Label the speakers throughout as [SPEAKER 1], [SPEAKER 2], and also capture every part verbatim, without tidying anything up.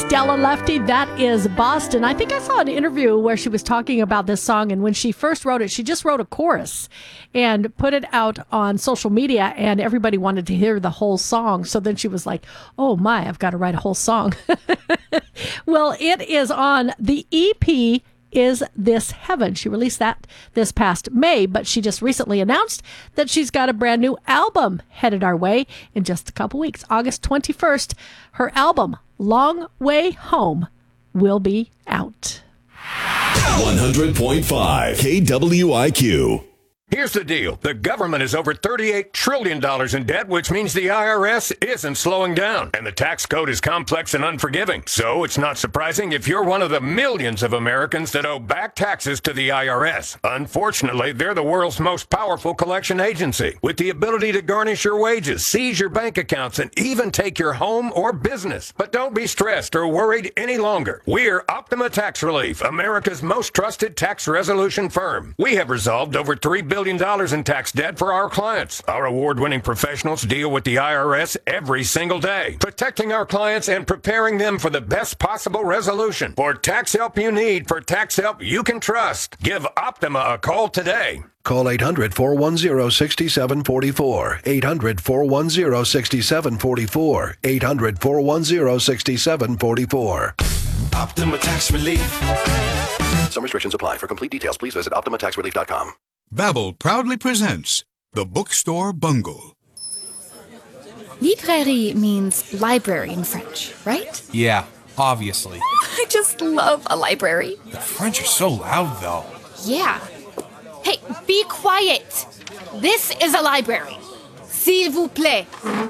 [SPEAKER 1] Stella Lefty, that is Boston. I think I saw an interview where she was talking about this song, and when she first wrote it, she just wrote a chorus and put it out on social media, and everybody wanted to hear the whole song. So then she was like, oh my, I've got to write a whole song. Well, it is on the E P Is This Heaven? She released that this past May, but she just recently announced that she's got a brand new album headed our way in just a couple weeks. August twenty-first, her album, Long Way Home, will be out.
[SPEAKER 2] one hundred point five K W I Q.
[SPEAKER 3] Here's the deal. The government is over thirty-eight trillion dollars in debt, which means the I R S isn't slowing down. And the tax code is complex and unforgiving. So it's not surprising if you're one of the millions of Americans that owe back taxes to the I R S. Unfortunately, they're the world's most powerful collection agency, with the ability to garnish your wages, seize your bank accounts, and even take your home or business. But don't be stressed or worried any longer. We're Optima Tax Relief, America's most trusted tax resolution firm. We have resolved over three billion dollars in tax debt for our clients. Our award-winning professionals deal with the I R S every single day, protecting our clients and preparing them for the best possible resolution. For tax help you need, for tax help you can trust, give Optima a call today.
[SPEAKER 4] Call eight hundred, four one zero, six seven four four. eight hundred, four one zero, six seven four four. eight hundred, four one zero, six seven four four.
[SPEAKER 5] Optima Tax Relief.
[SPEAKER 4] Some restrictions apply. For complete details, please visit optima tax relief dot com.
[SPEAKER 6] Babbel proudly presents The Bookstore Bungle.
[SPEAKER 7] Librairie means library in French, right?
[SPEAKER 8] Yeah, obviously.
[SPEAKER 7] I just love a library.
[SPEAKER 8] The French are so loud, though.
[SPEAKER 7] Yeah. Hey, be quiet. This is a library. S'il vous plaît.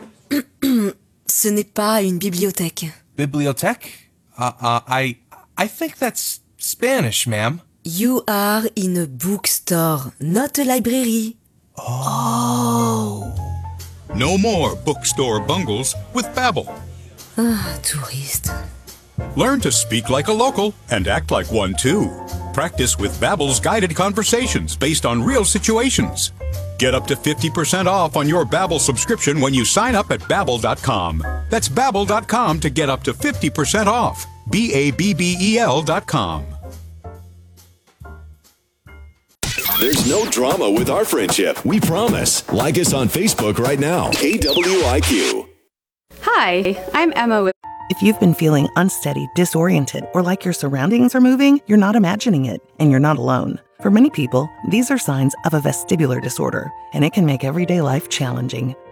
[SPEAKER 9] Ce n'est pas une bibliothèque.
[SPEAKER 8] Bibliothèque? Uh, uh, I, I think that's Spanish, ma'am.
[SPEAKER 9] You are in a bookstore, not a library.
[SPEAKER 6] Oh. No more bookstore bungles with Babbel.
[SPEAKER 9] Ah, touriste.
[SPEAKER 6] Learn to speak like a local and act like one too. Practice with Babbel's guided conversations based on real situations. Get up to fifty percent off on your Babbel subscription when you sign up at babbel dot com. That's babbel dot com to get up to fifty percent off. B A B B E L dot com.
[SPEAKER 2] There's no drama with our friendship. We promise. Like us on Facebook right now. K W I Q.
[SPEAKER 10] Hi, I'm Emma with...
[SPEAKER 11] If you've been feeling unsteady, disoriented, or like your surroundings are moving, you're not imagining it, and you're not alone. For many people, these are signs of a vestibular disorder, and it can make everyday life challenging.